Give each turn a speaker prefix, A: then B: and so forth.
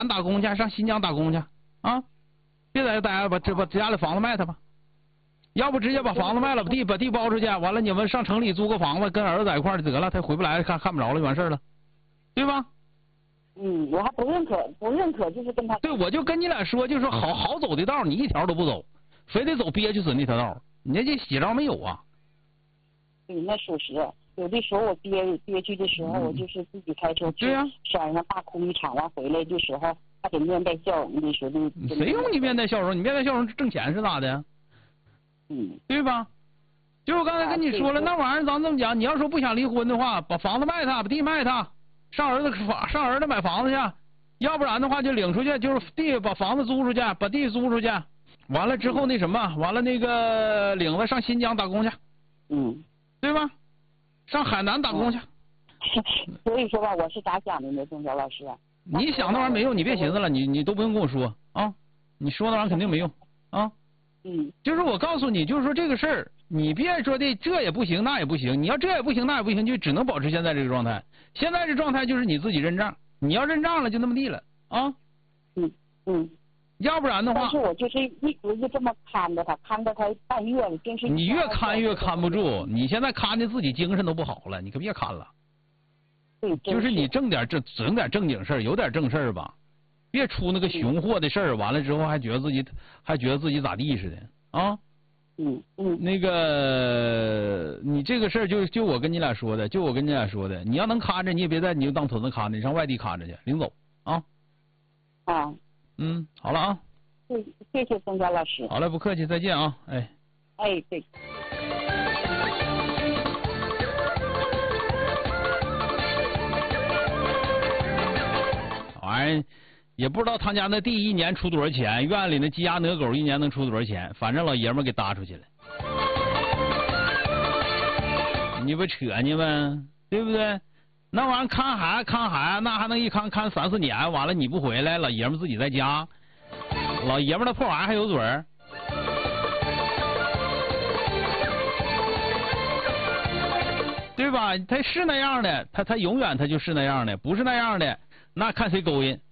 A: 打工去，上新疆打工去啊！别在这待着，把家里房子卖他吧，要不直接把房子卖了，把地包出去，完了你们上城里租个房子，跟儿子在一块儿得了，他回不来看不着了，完事儿了，对吧？
B: 我还不认可，就是跟他。
A: 对，我就跟你俩说，就是好走的道，你一条都不走，非得走憋屈死那条道，你这写照没有啊？
B: 对，那属实。有的时候我憋屈的时候，我就是自己开车去山上大哭一场，完回来的时候还得面带笑容的说的。
A: 谁用你面带笑容？你面带笑容挣钱是咋的？对吧？就我刚才跟你说了，那玩意儿咱这么讲，你要说不想离婚的话，把房子卖他，把地卖他，上儿子买房子去，要不然的话就领出去，就是地把房子租出去，把地租出去，完了之后那什么，完了那个领子上新疆打工去，对吧？上海南打工去。
B: 所以说吧，我是咋想的呢，钟晓老师？
A: 你想那玩意儿没用，你别寻思了，你都不用跟我说啊，你说那玩意儿肯定没用啊。就是我告诉你，就是说这个事儿，你别说的这也不行那也不行，你要这也不行那也不行，就只能保持现在这个状态。现在这状态就是你自己认账，你要认账了就那么地了啊。要不然的话，
B: 但是我就是一直就这么看着他半月了，真是
A: 你越看越看不住，你现在看的自己精神都不好了，你可别看了。就是你整点正经事儿，有点正事儿吧，别出那个熊货的事儿，完了之后还觉得自己咋地似的啊。那个你这个事儿就我跟你俩说的，你要能看着，你也别在你就当屯子看着，你上外地看着去，领走啊。好了啊。
B: 谢谢钟晓老师。
A: 好了，不客气，再见啊，哎。
B: 对。
A: 玩意儿也不知道他家那地一年出多少钱，院里那鸡鸭鹅狗一年能出多少钱，反正老爷们儿给搭出去了。你不扯呢吗？对不对？那玩意儿看孩子，那还能一看3、4年，完了你不回来，老爷们自己在家，老爷们那破玩意儿还有嘴儿。对吧？他是那样的，他永远他就是那样的，不是那样的，那看谁勾引。